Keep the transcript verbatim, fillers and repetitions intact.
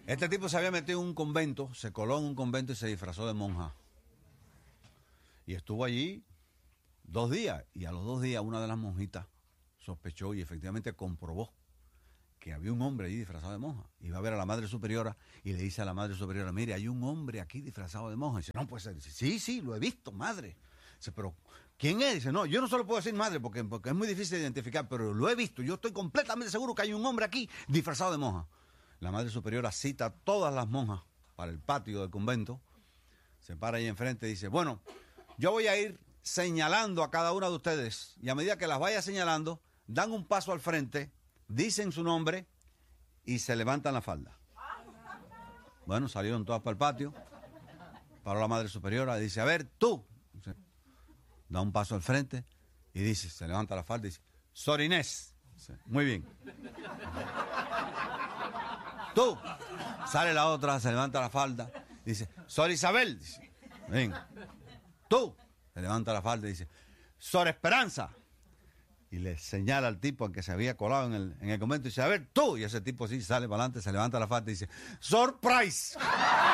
Este tipo se había metido en un convento, se coló en un convento y se disfrazó de monja. Y estuvo allí dos días. Y a los dos días una de las monjitas sospechó y efectivamente comprobó que había un hombre allí disfrazado de monja. Y va a ver a la madre superiora y le dice a la madre superiora, mire, hay un hombre aquí disfrazado de monja. Y dice, no puede ser. Dice, sí, sí, lo he visto, madre. Dice, pero ¿quién es? Dice, no, yo no se lo puedo decir madre porque, porque es muy difícil de identificar, pero lo he visto. Yo estoy completamente seguro que hay un hombre aquí disfrazado de monja. La madre superiora cita a todas las monjas para el patio del convento. Se para ahí enfrente y dice, bueno, yo voy a ir señalando a cada una de ustedes. Y a medida que las vaya señalando, dan un paso al frente, dicen su nombre y se levantan la falda. Bueno, salieron todas para el patio. Paró la madre superiora y dice, a ver, tú. Dice, da un paso al frente y dice, se levanta la falda y dice, Sor Inés. Dice, muy bien. Tú. Sale la otra, se levanta la falda y dice, Sor Isabel. Dice, ven. Tú. Se levanta la falda y dice, Sor Esperanza. Y le señala al tipo al que se había colado en el, en el convento y dice, a ver, tú. Y ese tipo así sale para adelante, se levanta la falda y dice, Surprise.